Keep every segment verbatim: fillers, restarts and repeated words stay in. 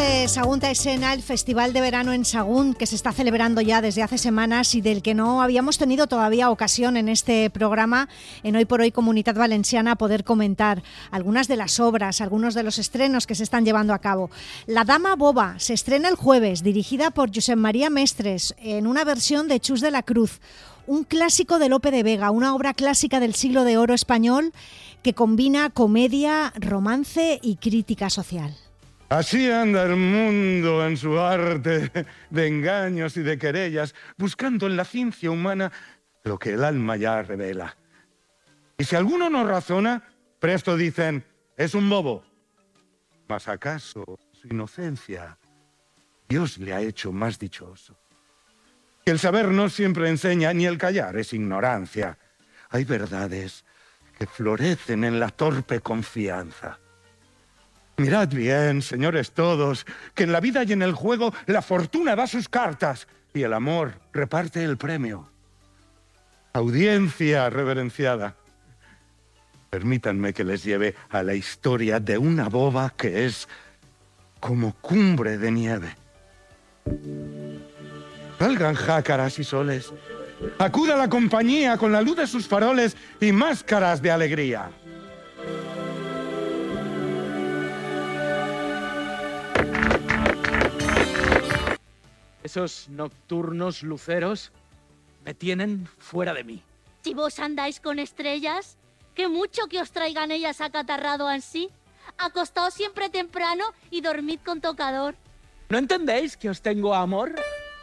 de Sagunta Escena, el Festival de Verano en Sagunt, que se está celebrando ya desde hace semanas y del que no habíamos tenido todavía ocasión en este programa, en Hoy por Hoy Comunitat Valenciana, poder comentar algunas de las obras, algunos de los estrenos que se están llevando a cabo. La Dama Boba se estrena el jueves, dirigida por Josep María Mestres, en una versión de Chus de la Cruz, un clásico de Lope de Vega, una obra clásica del siglo de oro español que combina comedia, romance y crítica social. Así anda el mundo en su arte de engaños y de querellas, buscando en la ciencia humana lo que el alma ya revela. Y si alguno no razona, presto dicen, es un bobo. Mas acaso su inocencia Dios le ha hecho más dichoso. Que el saber no siempre enseña, ni el callar es ignorancia. Hay verdades que florecen en la torpe confianza. Mirad bien, señores todos, que en la vida y en el juego la fortuna da sus cartas y el amor reparte el premio. Audiencia reverenciada, permítanme que les lleve a la historia de una boba que es como cumbre de nieve. Salgan jácaras y soles, acuda la compañía con la luz de sus faroles y máscaras de alegría. Esos nocturnos luceros me tienen fuera de mí. Si vos andáis con estrellas, que mucho que os traigan ellas acatarrado ansí. Acostaos siempre temprano y dormid con tocador. ¿No entendéis que os tengo amor?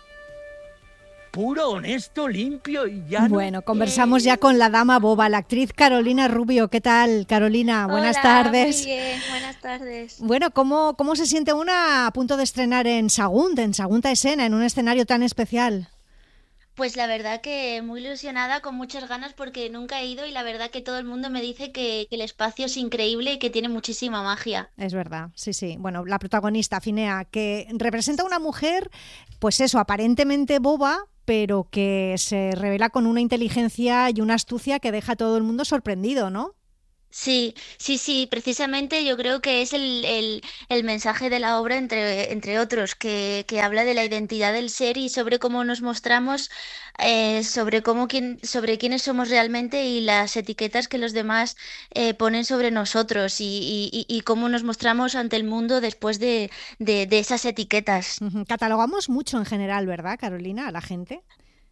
Puro, honesto, limpio y llano. Bueno, conversamos ya con la Dama Boba, la actriz Carolina Rubio. ¿Qué tal, Carolina? Buenas Hola, tardes. Muy bien, buenas tardes. Bueno, ¿cómo, ¿cómo se siente una a punto de estrenar en Sagunt, en Sagunta Escena, en un escenario tan especial? Pues la verdad que muy ilusionada, con muchas ganas, porque nunca he ido y la verdad que todo el mundo me dice que, que el espacio es increíble y que tiene muchísima magia. Es verdad, sí, sí. Bueno, la protagonista, Finea, que representa a una mujer, pues eso, aparentemente boba, pero que se revela con una inteligencia y una astucia que deja a todo el mundo sorprendido, ¿no? Sí, sí, sí, precisamente yo creo que es el, el, el mensaje de la obra, entre, entre otros, que, que habla de la identidad del ser y sobre cómo nos mostramos, eh, sobre cómo quién, sobre quiénes somos realmente y las etiquetas que los demás eh, ponen sobre nosotros y, y, y cómo nos mostramos ante el mundo después de, de, de esas etiquetas. Ujú. Catalogamos mucho en general, ¿verdad, Carolina, a la gente?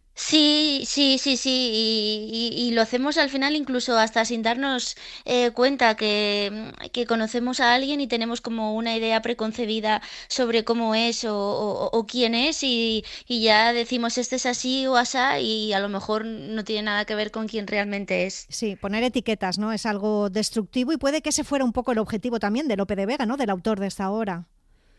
Sí, sí, sí, sí, y, y- y lo hacemos al final incluso hasta sin darnos eh, cuenta que, mm, que conocemos a alguien y tenemos como una idea preconcebida sobre cómo es o, o- o quién es y, y ya decimos este es así o asá y a lo mejor no tiene nada que ver con quién realmente es. Sí, poner etiquetas, ¿no? Es algo destructivo y puede que ese fuera un poco el objetivo también de Lope de Vega, ¿no? Del autor de esta obra.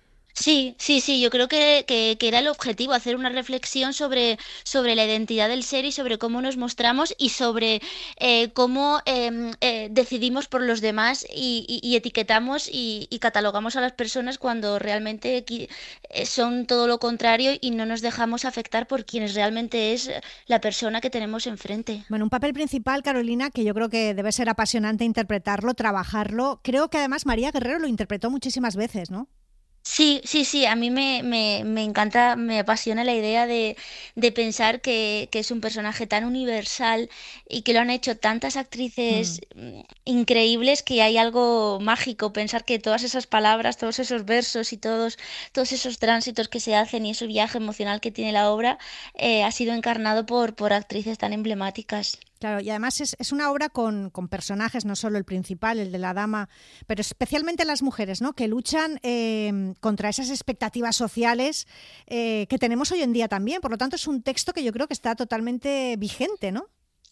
Sí, sí, sí, yo creo que, que, que era el objetivo, hacer una reflexión sobre, sobre la identidad del ser y sobre cómo nos mostramos y sobre eh, cómo em, eh, decidimos por los demás y, y- y etiquetamos y, y catalogamos a las personas cuando realmente qui- eh, son todo lo contrario y no nos dejamos afectar por quienes realmente es la persona que tenemos enfrente. Bueno, un papel principal, Carolina, que yo creo que debe ser apasionante interpretarlo, trabajarlo. Creo que además María Guerrero lo interpretó muchísimas veces, ¿no? Sí, sí, sí, a mí me, me, me encanta, me apasiona la idea de, de pensar que, que es un personaje tan universal y que lo han hecho tantas Mm. actrices mm, increíbles que hay algo mágico, pensar que todas esas palabras, todos esos versos y todos, todos esos tránsitos que se hacen y ese viaje emocional que tiene la obra eh, ha sido encarnado por, por actrices tan emblemáticas. Claro, y además es, es una obra con, con personajes, no solo el principal, el de la dama, pero especialmente las mujeres, ¿no? Que luchan eh, contra esas expectativas sociales eh, que tenemos hoy en día también. Por lo tanto, es un texto que yo creo que está totalmente vigente, ¿no?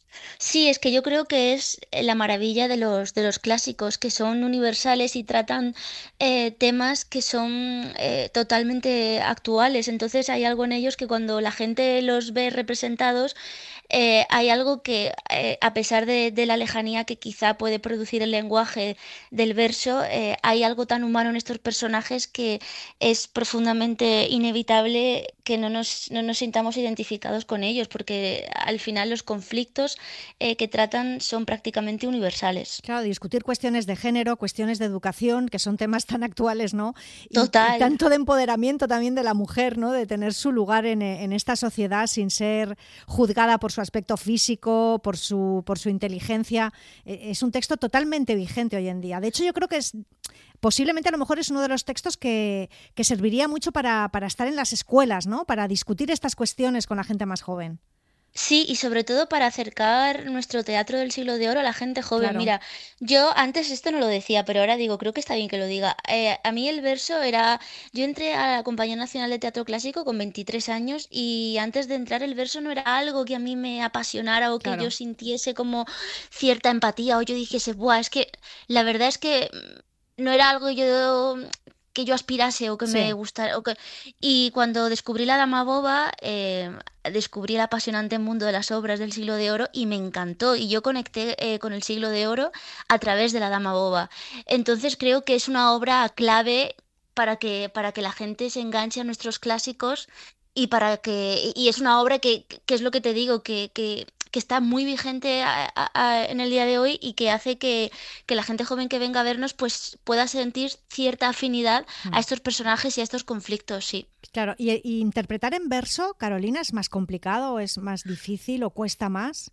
Sí, es que yo creo que es eh, la maravilla de los, de los clásicos, que son universales y tratan eh, temas que son eh, totalmente actuales. Entonces hay algo en ellos que cuando la gente los ve representados, eh, hay algo que, eh, a pesar de, de la lejanía que quizá puede producir el lenguaje del verso, eh, hay algo tan humano en estos personajes que es profundamente inevitable que no nos, no nos sintamos identificados con ellos, porque al final los conflictos textos eh, que tratan son prácticamente universales. Claro, discutir cuestiones de género, cuestiones de educación, que son temas tan actuales, ¿no? Y, Total. y tanto de empoderamiento también de la mujer, ¿no? De tener su lugar en, en esta sociedad sin ser juzgada por su aspecto físico, por su, por su inteligencia. Es un texto totalmente vigente hoy en día. De hecho, yo creo que es... Posiblemente a lo mejor es uno de los textos que, que serviría mucho para, para estar en las escuelas, ¿no? Para discutir estas cuestiones con la gente más joven. Sí, y sobre todo para acercar nuestro teatro del siglo de oro a la gente joven. Claro. Mira, yo antes esto no lo decía, pero ahora digo, creo que está bien que lo diga. Eh, a mí el verso era... Yo entré a la Compañía Nacional de Teatro Clásico con veintitrés años y antes de entrar el verso no era algo que a mí me apasionara o que Claro. yo sintiese como cierta empatía o yo dijese, buah, es que la verdad es que no era algo yo que yo aspirase o que me Sí. gustara. O que... Y cuando descubrí La Dama Boba, eh, descubrí el apasionante mundo de las obras del Siglo de Oro y me encantó. Y yo conecté eh, con el Siglo de Oro a través de La Dama Boba. Entonces creo que es una obra clave para que, para que la gente se enganche a nuestros clásicos y para que y es una obra que, que es lo que te digo, que, que, que está muy vigente a- a- a- en el día de hoy y que hace que, que la gente joven que venga a vernos pues pueda sentir cierta afinidad a Mm. estos personajes y a estos conflictos, sí. Claro, y, y interpretar en verso, Carolina, ¿es más complicado, es más difícil o cuesta más?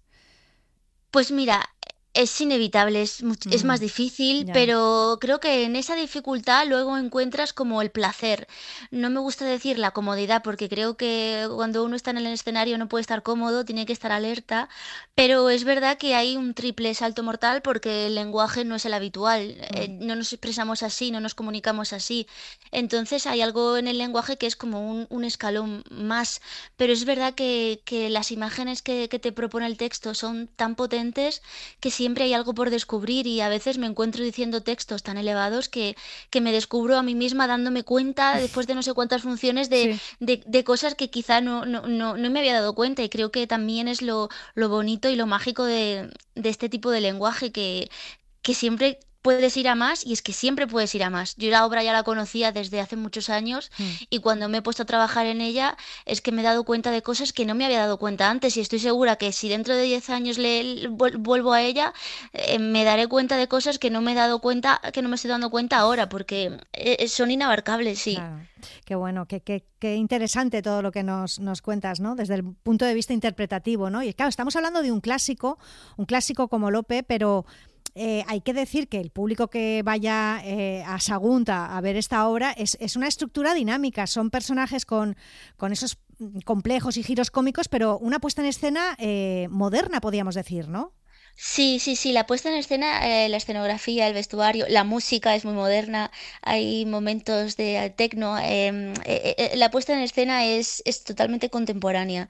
Pues mira, es inevitable, es, much- es más Mm, difícil, ya, pero creo que en esa dificultad luego encuentras como el placer. No me gusta decir la comodidad porque creo que cuando uno está en el escenario no puede estar cómodo, tiene que estar alerta, pero es verdad que hay un triple salto mortal porque el lenguaje no es el habitual, eh, mm, no nos expresamos así, no nos comunicamos así. Entonces hay algo en el lenguaje que es como un, un escalón más, pero es verdad que, que las imágenes que, que te propone el texto son tan potentes que siempre hay algo por descubrir y a veces me encuentro diciendo textos tan elevados que, que me descubro a mí misma dándome cuenta después de no sé cuántas funciones de, sí. de, de cosas que quizá no, no, no, no me había dado cuenta y creo que también es lo, lo bonito y lo mágico de, de este tipo de lenguaje que, que siempre puedes ir a más y es que siempre puedes ir a más. Yo la obra ya la conocía desde hace muchos años Mm. y cuando me he puesto a trabajar en ella es que me he dado cuenta de cosas que no me había dado cuenta antes y estoy segura que si dentro de diez años le vuel- vuelvo a ella, eh, me daré cuenta de cosas que no me he dado cuenta, que no me estoy dando cuenta ahora porque eh, son inabarcables, sí. Claro, qué bueno, qué, qué, qué interesante todo lo que nos, nos cuentas, ¿no? Desde el punto de vista interpretativo, ¿no? Y claro, estamos hablando de un clásico, un clásico como Lope, pero eh, hay que decir que el público que vaya eh, a Sagunta a ver esta obra es, es una estructura dinámica, son personajes con, con esos complejos y giros cómicos, pero una puesta en escena eh, moderna, podríamos decir, ¿no? Sí, sí, sí, la puesta en escena, eh, la escenografía, el vestuario, la música es muy moderna, hay momentos de tecno, em, eh, eh, la puesta en escena es, es totalmente contemporánea.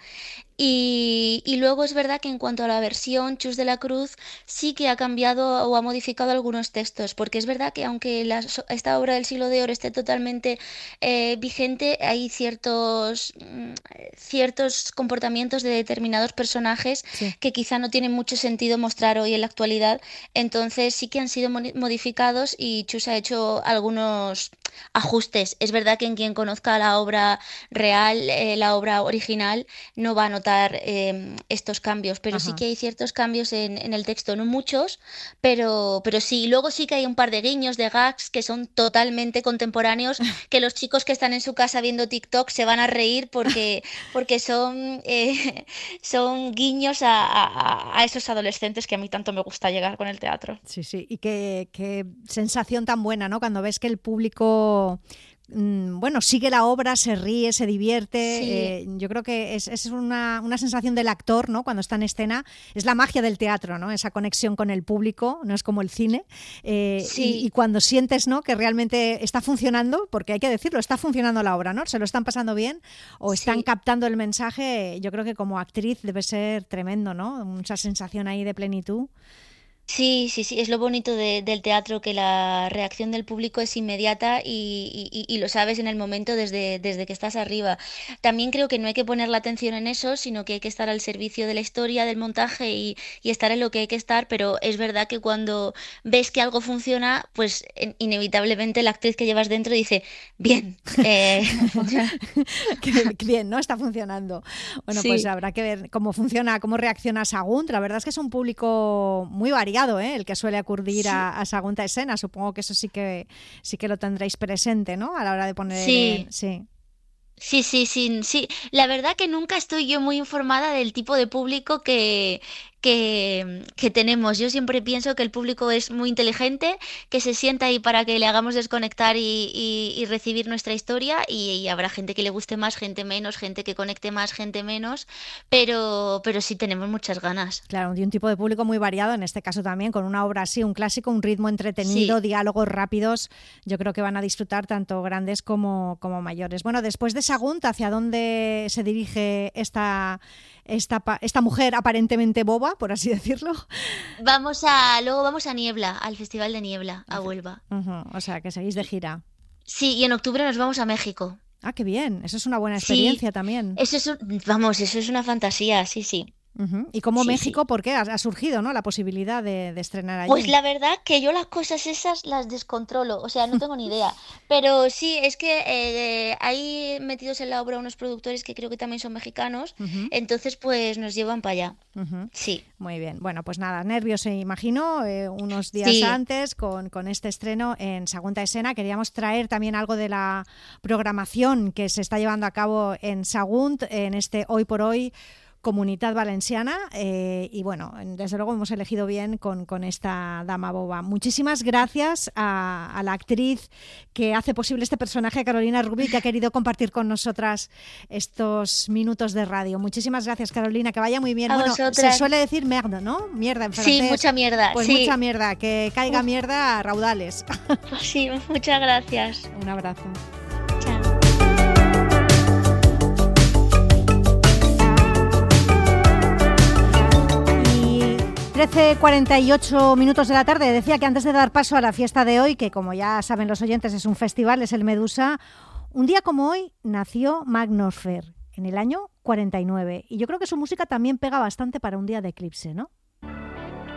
Y, y luego es verdad que en cuanto a la versión, Chus de la Cruz sí que ha cambiado o ha modificado algunos textos, porque es verdad que aunque la so- esta obra del Siglo de Oro esté totalmente eh, vigente, hay ciertos, mm, ciertos comportamientos de determinados personajes Sí. que quizá no tienen mucho sentido mostrar hoy en la actualidad, entonces sí que han sido moni- modificados y Chus ha hecho algunos ajustes. Es verdad que en quien conozca la obra real, eh, la obra original, no va a notar eh, estos cambios, pero sí Ajá. que hay ciertos cambios en, en el texto, no muchos, pero, pero sí. Luego sí que hay un par de guiños, de gags que son totalmente contemporáneos, que los chicos que están en su casa viendo TikTok se van a reír porque, porque son, eh, son guiños a, a- a esos adolescentes que a mí tanto me gusta llegar con el teatro. Sí, sí, y qué, qué sensación tan buena, ¿no? Cuando ves que el público, mm, bueno, sigue la obra, se ríe, se divierte. Sí, eh, yo creo que es, es una, una sensación del actor, ¿no? Cuando está en escena, es la magia del teatro, ¿no? Esa conexión con el público, no es como el cine. eh, y, y sí. cuando sientes, ¿no? Que realmente está funcionando, porque hay que decirlo, está funcionando la obra, ¿no? Se lo están pasando bien o están Sí, captando el mensaje. Yo creo que como actriz debe ser tremendo, ¿no? Esa sensación ahí de plenitud. Sí, sí, sí, es lo bonito de- del teatro, que la reacción del público es inmediata y, y- y lo sabes en el momento desde, desde que estás arriba. También creo que no hay que poner la atención en eso, sino que hay que estar al servicio de la historia, del montaje y, y estar en lo que hay que estar, pero es verdad que cuando ves que algo funciona, pues en- inevitablemente la actriz que llevas dentro dice, bien, eh, funciona. Qué bien, ¿no? Está funcionando. Bueno, pues Sí. habrá que ver cómo funciona, cómo reacciona Sagunt. La verdad es que es un público muy variado, ¿eh? El que suele acudir Sí, a, a Sagunt a escena. Supongo que eso sí que sí que lo tendréis presente, ¿no? A la hora de poner en... sí. Sí. Sí, sí, sí, sí. La verdad que nunca estoy yo muy informada del tipo de público que, que, que tenemos. Yo siempre pienso que el público es muy inteligente, que se sienta ahí para que le hagamos desconectar y, y- y recibir nuestra historia y, y habrá gente que le guste más, gente menos, gente que conecte más, gente menos, pero, pero sí tenemos muchas ganas. Claro, de un tipo de público muy variado, en este caso también, con una obra así, un clásico, un ritmo entretenido, Sí. diálogos rápidos. Yo creo que van a disfrutar tanto grandes como, como mayores. Bueno, después de Sagunt, ¿hacia dónde se dirige esta, esta, pa- esta mujer aparentemente boba, por así decirlo? Vamos a, luego vamos a Niebla, al Festival de Niebla, a Huelva. Ujú, o sea, que seguís de gira. Sí, y en octubre nos vamos a México. Ah, qué bien. Eso es una buena Sí, experiencia también. eso es, un- vamos, eso es una fantasía, sí, sí, Ujú. ¿Y cómo sí, sí. México? ¿Por qué ha, ha surgido, ¿no? La posibilidad de, de estrenar Pues allí. la verdad que yo las cosas esas las descontrolo, o sea, no tengo ni idea. Pero sí, es que eh, hay metidos en la obra unos productores que creo que también son mexicanos, Ujú, entonces pues nos llevan para allá. ujú. Sí, Muy bien. Bueno, pues nada, nervios, eh, imagino, eh, unos días sí. antes con, con este estreno en Sagunta Escena. Queríamos traer también algo de la programación que se está llevando a cabo en Sagunt, en este Hoy por Hoy Comunidad Valenciana. Eh, y bueno, desde luego hemos elegido bien con, con esta dama boba. Muchísimas gracias a, a la actriz que hace posible este personaje, Carolina Rubí, que ha querido compartir con nosotras estos minutos de radio. Muchísimas gracias, Carolina, que vaya muy bien. A Bueno, se vosotras. suele decir mierda, ¿no? Mierda en Sí, francés. mucha mierda, Pues mucha sí. mierda, que caiga mierda a raudales. Pues sí, muchas gracias. Un abrazo. Chao. Y trece cuarenta y ocho minutos de la tarde. Decía que antes de dar paso a la fiesta de hoy, que como ya saben los oyentes es un festival, es el Medusa, un día como hoy nació Magnus Fer, en el año cuarenta y nueve. Y yo creo que su música también pega bastante para un día de eclipse, ¿no?